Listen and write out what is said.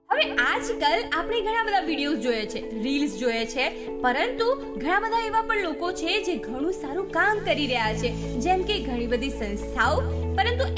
હવે આજકાલ આપણે ઘણા બધા વિડીયોઝ જોઈએ છે, રીલ્સ જોઈએ છે, પરંતુ ઘણા બધા એવા પણ લોકો છે જે ઘણું સારું કામ કરી રહ્યા છે, જેમ કે ઘણી બધી સંસ્થાઓ, પરંતુ